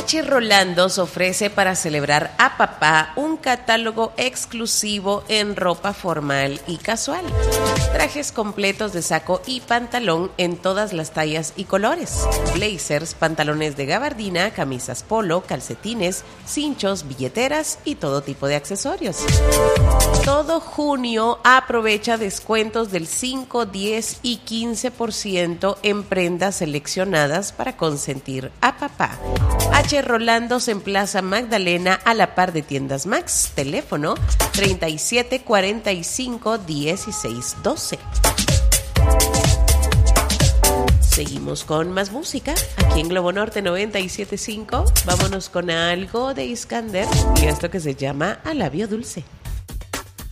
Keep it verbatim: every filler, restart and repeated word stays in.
H. Rolandos ofrece para celebrar a papá un catálogo exclusivo en ropa formal y casual. Trajes completos de saco y pantalón en todas las tallas y colores. Blazers, pantalones de gabardina, camisas polo, calcetines, cinchos, billeteras y todo tipo de accesorios. Todo junio aprovecha descuentos del cinco, diez y quince por ciento en prendas seleccionadas para consentir a papá. H. Rolandos en Plaza Magdalena a la par de Tiendas Max. Teléfono treinta y siete cuarenta y cinco dieciséis doce. Seguimos con más música aquí en Globo Norte noventa y siete punto cinco. Vámonos con algo de Iskander y esto que se llama A Labio Dulce.